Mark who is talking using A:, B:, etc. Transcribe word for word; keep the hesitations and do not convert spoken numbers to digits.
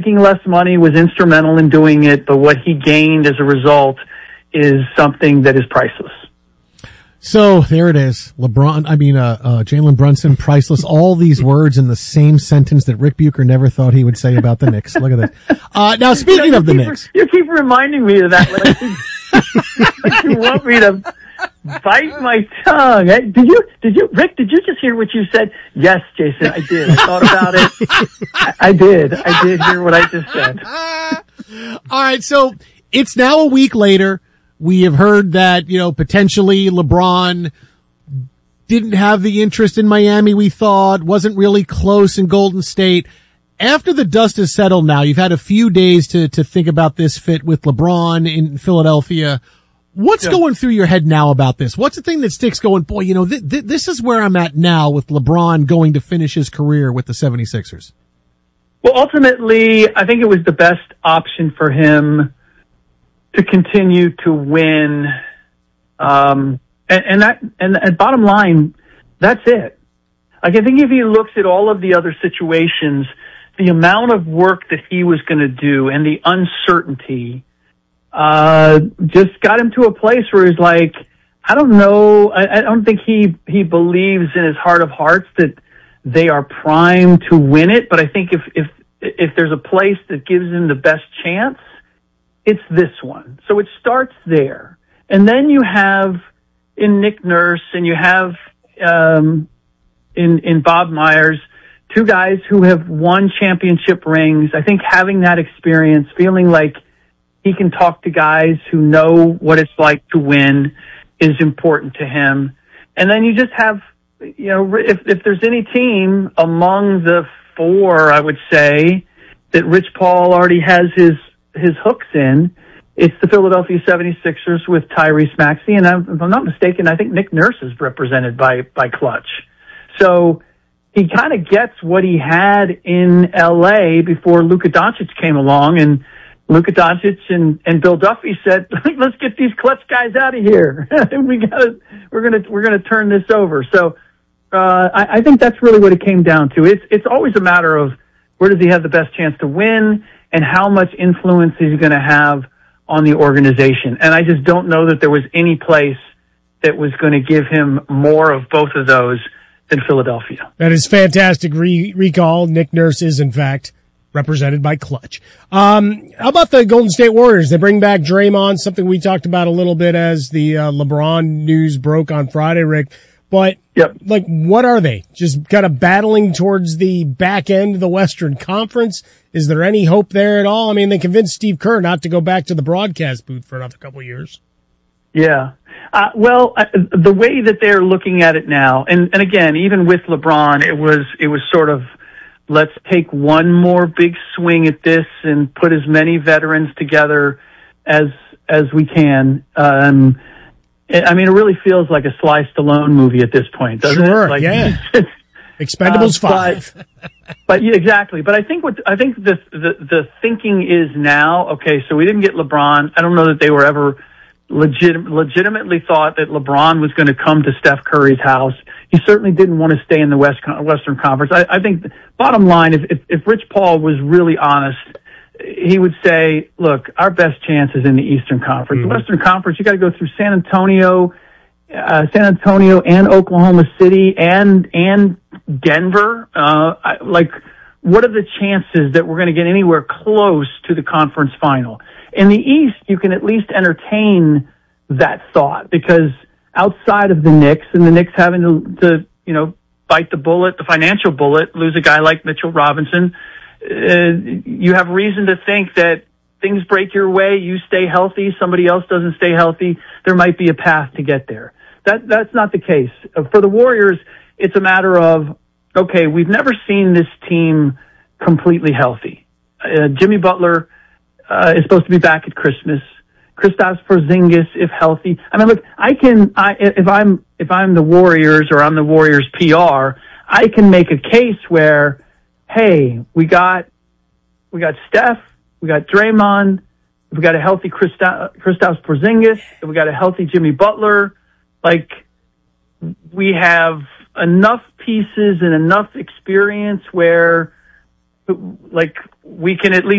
A: making less money, was instrumental in doing it, but what he gained as a result is something that is priceless.
B: So there it is. LeBron, I mean, uh, uh, Jalen Brunson, priceless. All these words in the same sentence that Rick Bucher never thought he would say about the Knicks. Look at that. Uh, now speaking you know, of the
A: keep,
B: Knicks.
A: You keep reminding me of that. Like, like you want me to bite my tongue. Did you, did you, Rick, did you just hear what you said? Yes, Jason, I did. I thought about it. I, I did. I did hear what I just said.
B: All right. So it's now a week later. We have heard that, you know, potentially LeBron didn't have the interest in Miami we thought, wasn't really close in Golden State. After the dust has settled now, you've had a few days to, to think about this fit with LeBron in Philadelphia. What's yeah. going through your head now about this? What's the thing that sticks going, boy, you know, th- th- this is where I'm at now with LeBron going to finish his career with the seventy-sixers?
A: Well, ultimately, I think it was the best option for him to continue to win. Um, and, and that, and, and bottom line, that's it. Like, I think if he looks at all of the other situations, the amount of work that he was going to do and the uncertainty, uh, just got him to a place where he's like, I don't know. I, I don't think he, he believes in his heart of hearts that they are primed to win it. But I think if, if, if there's a place that gives him the best chance, it's this one. So it starts there. And then you have in Nick Nurse and you have, um, in, in Bob Myers, two guys who have won championship rings. I think having that experience, feeling like he can talk to guys who know what it's like to win is important to him. And then you just have, you know, if, if there's any team among the four, I would say, that Rich Paul already has his his hooks in, it's the Philadelphia seventy-sixers with Tyrese Maxey, and I'm, if I'm not mistaken, I think Nick Nurse is represented by by Clutch. So he kind of gets what he had in L A before Luka Doncic came along, and Luka Doncic and, and Bill Duffy said, "Let's get these Clutch guys out of here. we got we're gonna we're gonna turn this over." So uh, I, I think that's really what it came down to. It's it's always a matter of where does he have the best chance to win, and how much influence is he going to have on the organization. And I just don't know that there was any place that was going to give him more of both of those than Philadelphia.
C: That is fantastic re- recall. Nick Nurse is, in fact, represented by Clutch. Um, how about the Golden State Warriors? They bring back Draymond, something we talked about a little bit as the uh, LeBron news broke on Friday, Rick. But,
A: yep.
C: like, what are they? Just kind of battling towards the back end of the Western Conference? Is there any hope there at all? I mean, they convinced Steve Kerr not to go back to the broadcast booth for another couple of years.
A: Yeah. Uh, well, uh, the way that they're looking at it now, and, and again, even with LeBron, it was, it was sort of, let's take one more big swing at this and put as many veterans together as, as we can. Um, I mean, it really feels like a Sly Stallone movie at this point, doesn't
C: sure,
A: it? Like,
C: yeah. Expendables uh, five.
A: But, but yeah, exactly. But I think what, I think the, the, the thinking is now, okay, so we didn't get LeBron. I don't know that they were ever legit, legitimately thought that LeBron was going to come to Steph Curry's house. He certainly didn't want to stay in the West, Western Conference. I, I think, bottom line, if, if, if Rich Paul was really honest, he would say, look, our best chance is in the Eastern Conference. Mm-hmm. The Western Conference, you got to go through San Antonio, uh, San Antonio and Oklahoma City and, and Denver. Uh, I, like, what are the chances that we're going to get anywhere close to the conference final? In the East, you can at least entertain that thought because outside of the Knicks and the Knicks having to, to you know, bite the bullet, the financial bullet, lose a guy like Mitchell Robinson, Uh, you have reason to think that things break your way, you stay healthy, somebody else doesn't stay healthy, there might be a path to get there. That, that's not the case. Uh, for the Warriors, it's a matter of, okay, we've never seen this team completely healthy. Uh, Jimmy Butler, uh, is supposed to be back at Christmas. Kristaps Porzingis, if healthy. I mean, look, I can, I, if I'm, if I'm the Warriors or I'm the Warriors P R, I can make a case where, hey, we got, we got Steph, we got Draymond, we got a healthy Kristaps Porzingis, we got a healthy Jimmy Butler. Like, we have enough pieces and enough experience where, like, we can at least